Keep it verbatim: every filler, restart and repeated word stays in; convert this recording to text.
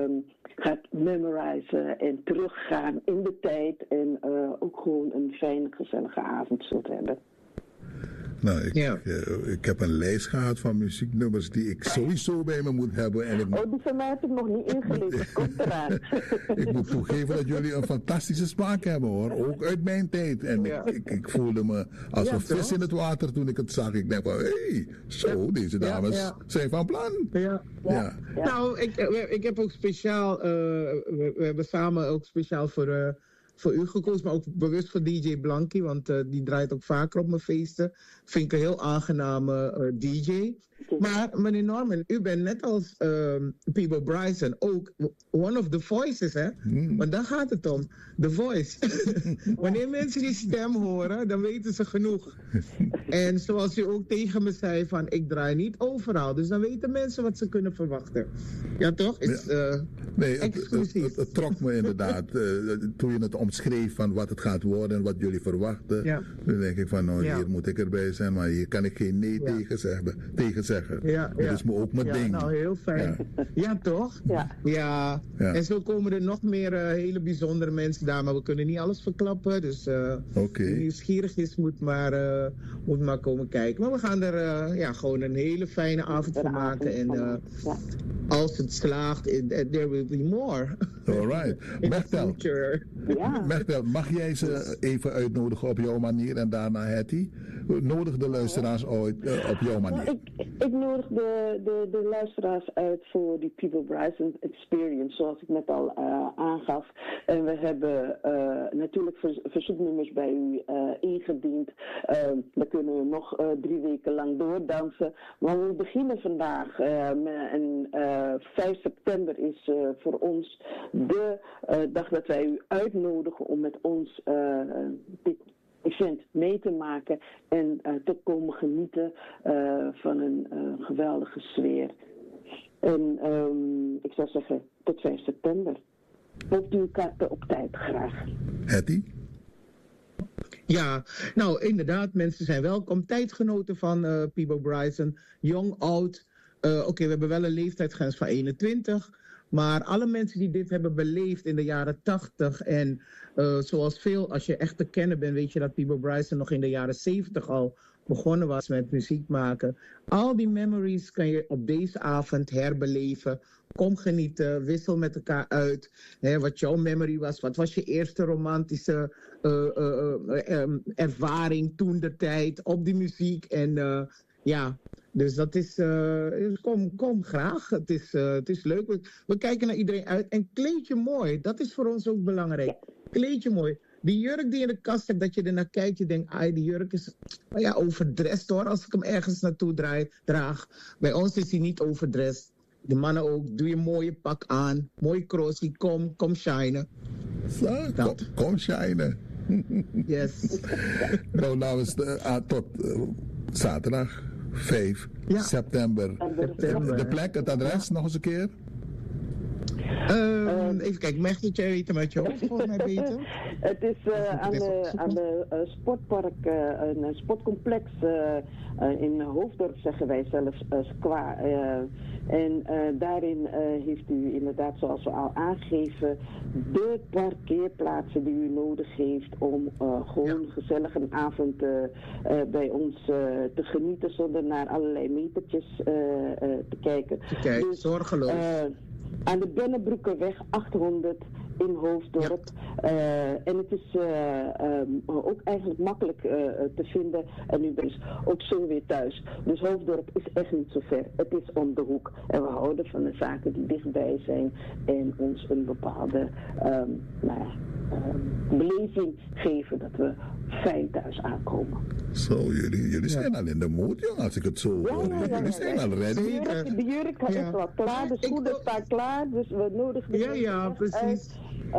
um, gaat memorizen en teruggaan in de tijd en uh, ook gewoon een fijne, gezellige avond zult hebben. Nou, ik, Ja. uh, ik heb een lijst gehad van muzieknummers die ik sowieso bij me moet hebben. En ik moet... Oh, die van mij heb ik nog niet ingelezen. Komt eraan. Ik moet toegeven dat jullie een fantastische smaak hebben, hoor. Ook uit mijn tijd. En Ja. ik, ik, ik voelde me als Ja, een vis toch? in het water toen ik het zag. Ik denk van, hé, hey, zo, Ja. deze dames Ja, ja. zijn van plan. Ja. Ja. Ja. Ja. Nou, ik, ik heb ook speciaal, uh, we, we hebben samen ook speciaal voor, uh, voor u gekozen, maar ook bewust voor D J Blankie, want uh, die draait ook vaker op mijn feesten. Vind ik een heel aangename uh, D J. Maar meneer Norman, u bent net als um, Peebo Bryson ook one of the voices, hè? Hmm. Want daar gaat het om. The voice. Wanneer mensen die stem horen, dan weten ze genoeg. En zoals u ook tegen me zei, van ik draai niet overal. Dus dan weten mensen wat ze kunnen verwachten. Ja, toch? Is, uh, Nee, het, het, exclusief. het, het trok me inderdaad. Uh, toen je het omschreef van wat het gaat worden en wat jullie verwachten. Ja. Dan denk ik van, nou, Ja. hier moet ik erbij zijn, maar hier kan ik geen nee Ja. tegen zeggen. Tegen zeggen. Ja, Dat ja. is me ook mijn ja, ding. nou heel fijn. Ja, Ja. toch? Ja. Ja. Ja. En zo komen er nog meer uh, hele bijzondere mensen daar, maar we kunnen niet alles verklappen. Dus uh, Oké. wie nieuwsgierig is, moet maar, uh, moet maar komen kijken. Maar we gaan er uh, ja, gewoon een hele fijne avond van maken. En uh, Ja. als het slaagt, it, uh, there will be more. All right. In the Mechtel, future. Ja. Mechtel, mag jij ze even uitnodigen op jouw manier en daarna Hetty? Nodig de luisteraars uit uh, op jouw Nou, manier. ik, ik nodig de, de, de luisteraars uit voor die Peebo Bryson Experience, zoals ik net al uh, aangaf. En we hebben uh, natuurlijk vers, verzoeknummers bij u uh, ingediend. Uh, dan kunnen we nog uh, drie weken lang doordansen. Maar we beginnen vandaag uh, met, en uh, vijf september is uh, voor ons de uh, dag dat wij u uitnodigen om met ons uh, dit event mee te maken en uh, te komen genieten uh, van een uh, geweldige sfeer. En um, ik zou zeggen, tot vijf september. Koopt u uw kaarten op tijd graag. Hetty? Ja, nou inderdaad, mensen zijn welkom. Tijdgenoten van uh, Peebo Bryson, jong, oud. Uh, Oké, okay, we hebben wel een leeftijdsgrens van eenentwintig. Maar alle mensen die dit hebben beleefd in de jaren tachtig en uh, zoals veel, als je echt te kennen bent, weet je dat Peebo Bryson nog in de jaren zeventig al begonnen was met muziek maken. Al die memories kan je op deze avond herbeleven. Kom genieten, wissel met elkaar uit. Hè, wat jouw memory was, wat was je eerste romantische uh, uh, uh, um, ervaring toen de tijd op die muziek en uh, ja... Dus dat is, uh, kom, kom graag. Het is, uh, het is leuk. We, we kijken naar iedereen uit. En kleed je mooi. Dat is voor ons ook belangrijk. Kleed je mooi. Die jurk die je in de kast hebt, dat je ernaar kijkt. Je denkt, ai, die jurk is nou ja, overdressed hoor. Als ik hem ergens naartoe draai, draag. Bij ons is hij niet overdressed. De mannen ook. Doe je mooie pak aan. Mooi crossie. Kom, kom shinen. Zo, kom, kom shinen. Yes. Nou, nou is de, uh, tot uh, zaterdag. vijf Ja. september. September. De plek, het adres nog eens een keer? Um, even kijken, Mech, dat jij weet hem uit je hoofd volgens mij beter. Het is uh, aan de, aan de uh, sportpark, uh, een uh, sportcomplex uh, uh, in Hoofddorp zeggen wij zelfs uh, Squa. Uh, en uh, daarin uh, heeft u inderdaad, zoals we al aangeven, de parkeerplaatsen die u nodig heeft om uh, gewoon ja. gezellig een avond uh, uh, bij ons uh, te genieten zonder naar allerlei metertjes uh, uh, te kijken. Kijk, dus, zorgeloos. Uh, aan de Bennebroekerweg achthonderd in Hoofddorp. Ja. Uh, en het is uh, um, ook eigenlijk makkelijk uh, te vinden. En u bent ook zo weer thuis. Dus Hoofddorp is echt niet zo ver. Het is om de hoek. En we houden van de zaken die dichtbij zijn. En ons een bepaalde um, nou ja, um, beleving geven dat we fijn thuis aankomen. Zo, jullie, jullie zijn ja. al in de moed, jongen, als ik het zo ja, hoor. Ja, ja, jullie ja, zijn ja. al ready. De jurk, de jurk ja. is wel klaar, de schoenen staan klaar. Dus we nodigen de ja, ja, precies.